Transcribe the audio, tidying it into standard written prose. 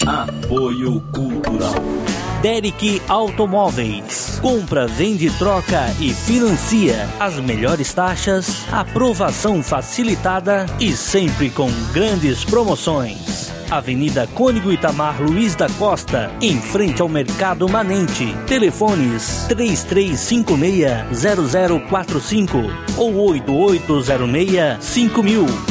Apoio Cultural. Derek Automóveis. Compra, vende, troca e financia. As melhores taxas, aprovação facilitada e sempre com grandes promoções. Avenida Cônigo Itamar Luiz da Costa, em frente ao Mercado Manente. Telefones 3356-0045 ou 8806-5000.